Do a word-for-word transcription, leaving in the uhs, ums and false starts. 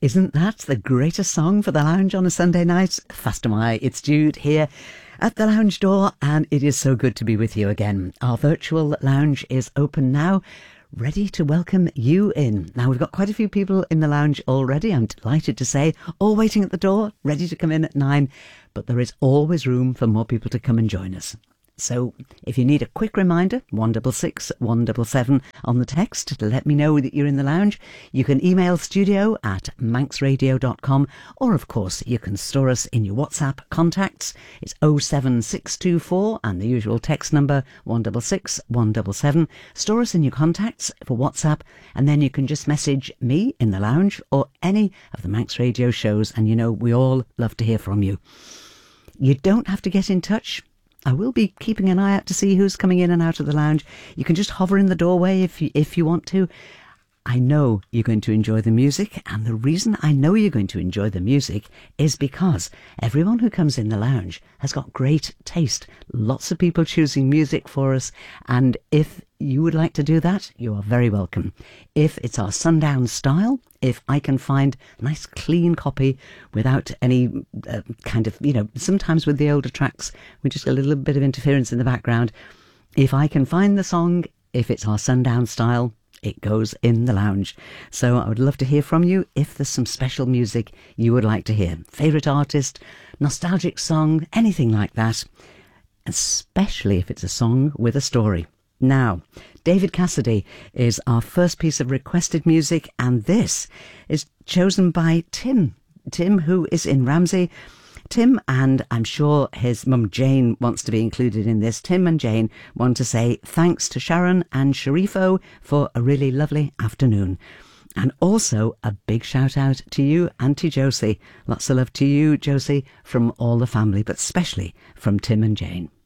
Isn't that the greatest song for the lounge on a Sunday night? Faster my, it's Jude here at the lounge door, and it is so good to be with you again. Our virtual lounge is open now, ready to welcome you in. Now, we've got quite a few people in the lounge already, I'm delighted to say, all waiting at the door, ready to come in at nine, but there is always room for more people to come and join us. So if you need a quick reminder, one six six, one seven seven on the text to let me know that you're in the lounge. You can email studio at manx radio dot com, or of course you can store us in your WhatsApp contacts. It's oh seven six two four and the usual text number one six six, one seven seven. Store us in your contacts for WhatsApp, and then you can just message me in the lounge or any of the Manx Radio shows, and you know we all love to hear from you. You don't have to get in touch. I will be keeping an eye out to see who's coming in and out of the lounge. You can just hover in the doorway if you, if you want to. I know you're going to enjoy the music, and the reason I know you're going to enjoy the music is because everyone who comes in the lounge has got great taste. Lots of people choosing music for us, and if you would like to do that, you are very welcome. If it's our sundown style, if I can find a nice clean copy without any uh, kind of, you know, sometimes with the older tracks, we just get a little bit of interference in the background. If I can find the song, if it's our sundown style, it goes in the lounge. So I would love to hear from you if there's some special music you would like to hear. Favourite artist, nostalgic song, anything like that. Especially if it's a song with a story. Now, David Cassidy is our first piece of requested music, and this is chosen by Tim. Tim, who is in Ramsey. Tim, and I'm sure his mum Jane wants to be included in this. Tim and Jane want to say thanks to Sharon and Sharifo for a really lovely afternoon. And also a big shout out to you, Auntie Josie. Lots of love to you, Josie, from all the family, but especially from Tim and Jane.